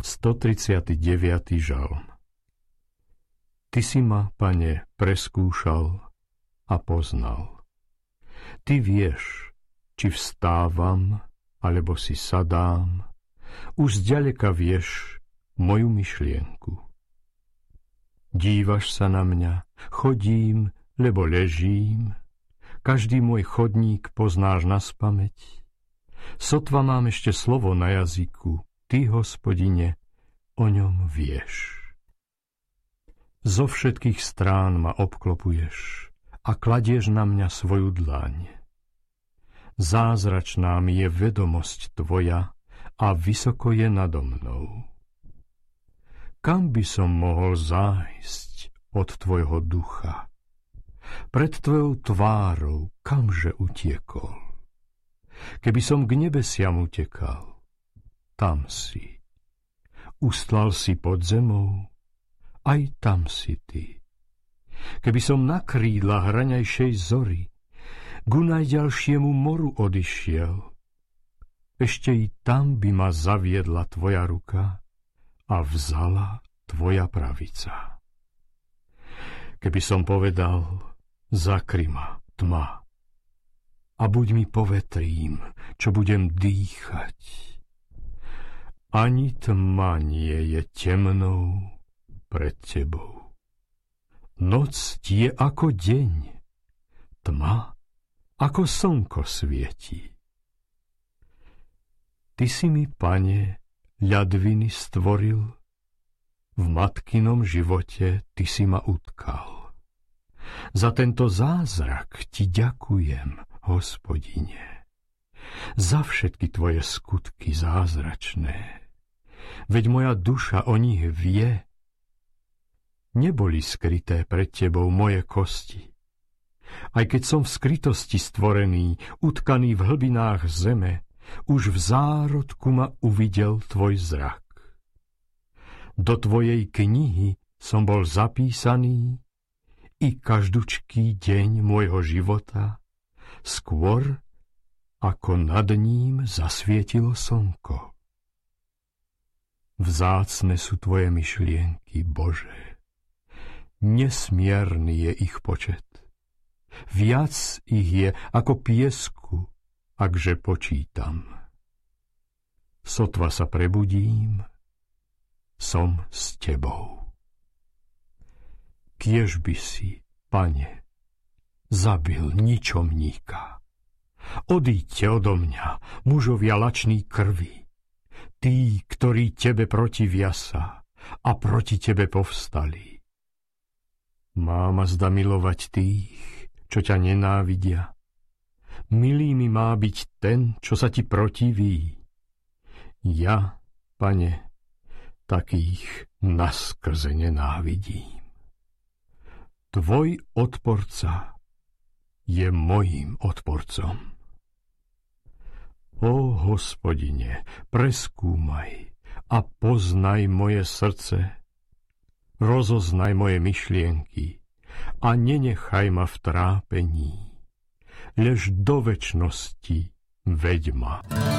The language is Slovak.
139. žalm. Ty si ma, Pane, preskúšal a poznal. Ty vieš, či vstávam, alebo si sadám. Už zďaleka vieš moju myšlienku. Dívaš sa na mňa, chodím, lebo ležím. Každý môj chodník poznáš naspamäť. Sotva mám ešte slovo na jazyku, Ty, Hospodine, o ňom vieš. Zo všetkých strán ma obklopuješ a kladieš na mňa svoju dlaň. Zázračná mi je vedomosť Tvoja a vysoko je nado mnou. Kam by som mohol zájsť od Tvojho ducha? Pred Tvojou tvárou kamže utiekol? Keby som k nebesiam utekal, tam si. Ustlal si pod zemou, aj tam si Ty. Keby som na krídlach raňajšej zory ku najďalšiemu moru odišiel, ešte i tam by ma zaviedla Tvoja ruka a vzala Tvoja pravica. Keby som povedal, zakry ma tma a buď mi povetrím, čo budem dýchať. Ani tma nie je temnou pred Tebou. Noc ti je ako deň, tma ako slnko svieti. Ty si mi, Pane, ľadviny stvoril, v matkinom živote Ty si ma utkal. Za tento zázrak Ti ďakujem, Hospodine. Za všetky Tvoje skutky zázračné. Veď moja duša o nich vie. Neboli skryté pred Tebou moje kosti. Aj keď som v skrytosti stvorený, utkaný v hlbinách zeme, už v zárodku ma uvidel Tvoj zrak. Do Tvojej knihy som bol zapísaný i každučký deň môjho života, skôr ako nad ním zasvietilo slnko. Vzácne sú Tvoje myšlienky, Bože. Nesmierny je ich počet. Viac ich je ako piesku, akže počítam. Sotva sa prebudím, som s Tebou. Kiež by si, Pane, zabil ničomníka. Odíďte odo mňa, mužovia lační krvi, tí, ktorí Tebe protivia sa a proti Tebe povstali. Mám azda milovať tých, čo ťa nenávidia. Milý mi má byť ten, čo sa Ti protiví. Ja, Pane, takých naskrze nenávidím. Tvoj odporca je mojím odporcom. Ó Hospodine, preskúmaj a poznaj moje srdce, rozoznaj moje myšlienky a nenechaj ma v trápení, lež do večnosti veď ma.